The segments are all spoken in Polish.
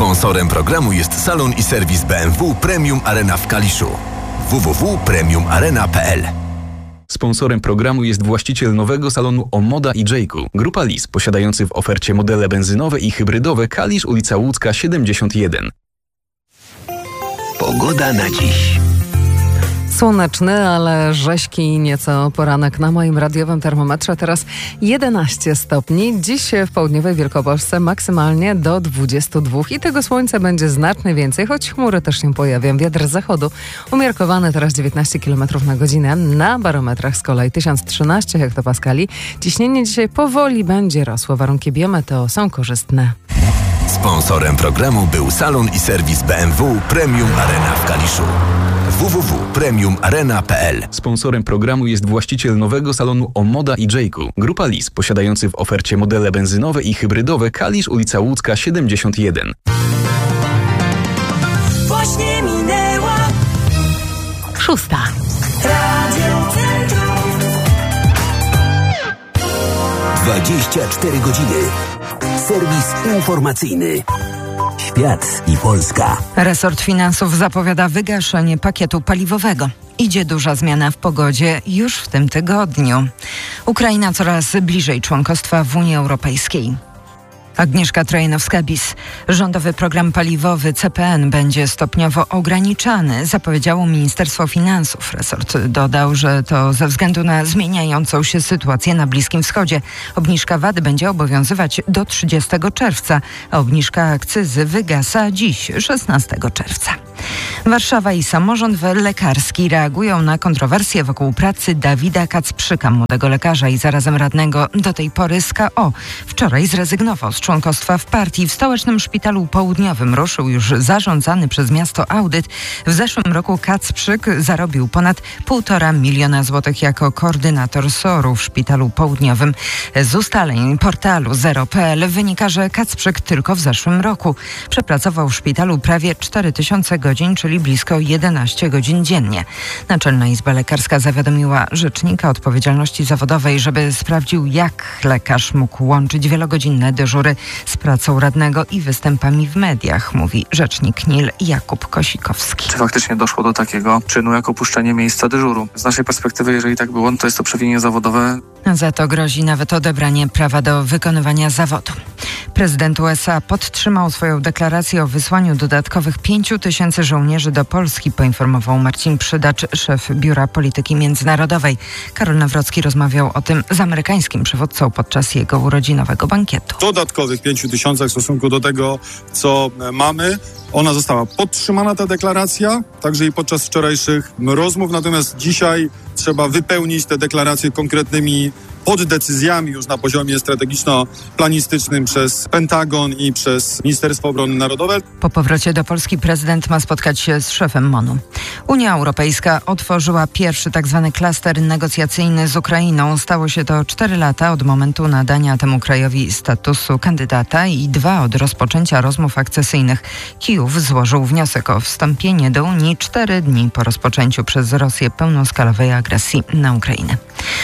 Sponsorem programu jest salon i serwis BMW Premium Arena w Kaliszu. www.premiumarena.pl. Sponsorem programu jest właściciel nowego salonu Omoda i Jayku. Grupa Lis, posiadający w ofercie modele benzynowe i hybrydowe. Kalisz, ulica Łódzka 71. Pogoda na dziś. Słoneczny, ale rześki nieco poranek na moim radiowym termometrze. Teraz 11 stopni. Dziś w południowej Wielkopolsce maksymalnie do 22 i tego słońca będzie znacznie więcej, choć chmury też się pojawią. Wiatr z zachodu umiarkowany teraz 19 km na godzinę. Na barometrach z kolei 1013 hektopaskali. Ciśnienie dzisiaj powoli będzie rosło. Warunki biometeo są korzystne. Sponsorem programu był salon i serwis BMW Premium Arena w Kaliszu. www.premiumarena.pl. Sponsorem programu jest właściciel nowego salonu Omoda i Jayku. Grupa Lis, posiadający w ofercie modele benzynowe i hybrydowe. Kalisz, ulica Łódzka 71. Właśnie minęła 6. Radio Centrum. 24 godziny. Serwis informacyjny. Świat i Polska. Resort Finansów zapowiada wygaszenie pakietu paliwowego. Idzie duża zmiana w pogodzie już w tym tygodniu. Ukraina coraz bliżej członkostwa w Unii Europejskiej. Agnieszka Trojanowska-Bis. Rządowy program paliwowy CPN będzie stopniowo ograniczany, zapowiedziało Ministerstwo Finansów. Resort dodał, że to ze względu na zmieniającą się sytuację na Bliskim Wschodzie. Obniżka VAT będzie obowiązywać do 30 czerwca, a obniżka akcyzy wygasa dziś, 16 czerwca. Warszawa i samorząd lekarski reagują na kontrowersje wokół pracy Dawida Kacprzyka, młodego lekarza i zarazem radnego do tej pory z KO. Wczoraj zrezygnował z członkostwa w partii. W Stołecznym Szpitalu Południowym ruszył już zarządzany przez miasto audyt. W zeszłym roku Kacprzyk zarobił ponad 1,5 miliona złotych jako koordynator SOR-u w Szpitalu Południowym. Z ustaleń portalu Zero.pl wynika, że Kacprzyk tylko w zeszłym roku przepracował w szpitalu prawie 4000 godzin, czyli blisko 11 godzin dziennie. Naczelna Izba Lekarska zawiadomiła rzecznika odpowiedzialności zawodowej, żeby sprawdził, jak lekarz mógł łączyć wielogodzinne dyżury z pracą radnego i występami w mediach, mówi rzecznik NIL Jakub Kosikowski. Czy faktycznie doszło do takiego czynu jak opuszczenie miejsca dyżuru? Z naszej perspektywy, jeżeli tak było, to jest to przewinienie zawodowe. Za to grozi nawet odebranie prawa do wykonywania zawodu. Prezydent USA podtrzymał swoją deklarację o wysłaniu dodatkowych 5000 żołnierzy do Polski, poinformował Marcin Przydacz, szef Biura Polityki Międzynarodowej. Karol Nawrocki rozmawiał o tym z amerykańskim przywódcą podczas jego urodzinowego bankietu. Dodatkowych 5000 w stosunku do tego, co mamy. Ona została podtrzymana, ta deklaracja, także i podczas wczorajszych rozmów. Natomiast dzisiaj trzeba wypełnić te deklaracje konkretnymi poddecyzjami już na poziomie strategiczno-planistycznym przez Pentagon i przez Ministerstwo Obrony Narodowej. Po powrocie do Polski prezydent ma spotkać się z szefem MON-u. Unia Europejska otworzyła pierwszy tzw. klaster negocjacyjny z Ukrainą. Stało się to 4 lata od momentu nadania temu krajowi statusu kandydata i 2 od rozpoczęcia rozmów akcesyjnych. Kijów złożył wniosek o wstąpienie do Unii 4 dni po rozpoczęciu przez Rosję pełnoskalowej agresji na Ukrainę.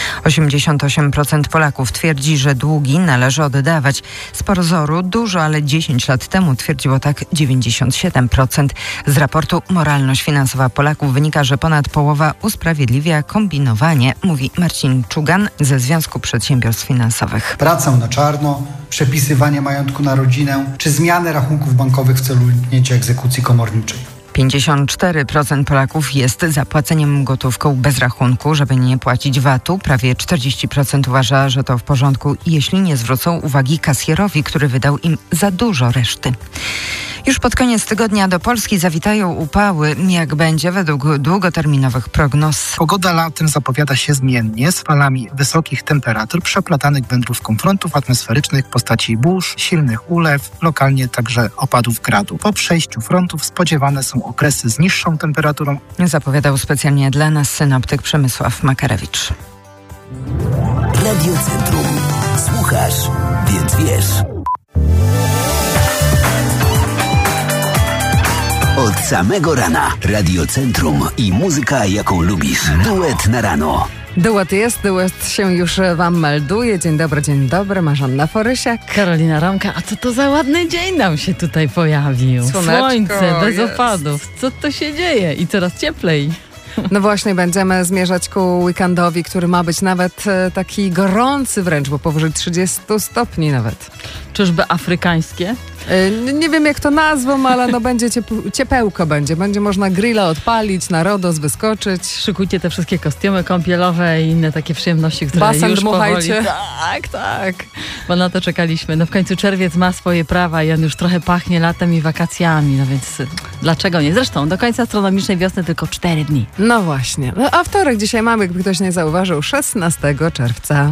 88% Polaków twierdzi, że długi należy oddawać. Z pozoru dużo, ale 10 lat temu twierdziło tak 97%. Z raportu Moralność finansowa Polaków wynika, że ponad połowa usprawiedliwia kombinowanie, mówi Marcin Czugan ze Związku Przedsiębiorstw Finansowych. Pracę na czarno, przepisywanie majątku na rodzinę czy zmianę rachunków bankowych w celu uniknięcia egzekucji komorniczej. 54% Polaków jest za płaceniem gotówką bez rachunku, żeby nie płacić VAT-u. Prawie 40% uważa, że to w porządku, jeśli nie zwrócą uwagi kasjerowi, który wydał im za dużo reszty. Już pod koniec tygodnia do Polski zawitają upały. Jak będzie według długoterminowych prognoz? Pogoda latem zapowiada się zmiennie, z falami wysokich temperatur przeplatanych wędrówką frontów atmosferycznych w postaci burz, silnych ulew, lokalnie także opadów gradu. Po przejściu frontów spodziewane są okresy z niższą temperaturą. Zapowiadał specjalnie dla nas synoptyk Przemysław Makarewicz. Radio Centrum. Słuchasz, więc wiesz. Od samego rana Radio Centrum i muzyka, jaką lubisz. Duet na rano. Duet jest, duet się już wam melduje. Dzień dobry, Marzanna Forysiak. Karolina Romka, a co to za ładny dzień nam się tutaj pojawił? Słoneczko, Słońce, bez jest. opadów. Co to się dzieje? I coraz cieplej. No właśnie, będziemy zmierzać ku weekendowi, który ma być nawet taki gorący wręcz, bo powyżej 30 stopni nawet. Czyżby afrykańskie? Nie wiem jak to nazwą, ale no będzie ciepełko będzie. Będzie można grilla odpalić, na Rodos wyskoczyć. Szykujcie te wszystkie kostiumy kąpielowe i inne takie przyjemności, które Basen już dmuchajcie. powoli... Tak. Bo na to czekaliśmy. No w końcu czerwiec ma swoje prawa i on już trochę pachnie latem i wakacjami, no więc dlaczego nie? Zresztą do końca astronomicznej wiosny tylko 4 dni. No właśnie. No, a wtorek dzisiaj mamy, jakby ktoś nie zauważył, 16 czerwca.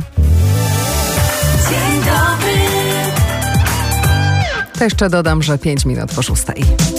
Dzień dobry. To jeszcze dodam, że 5 minut po 6.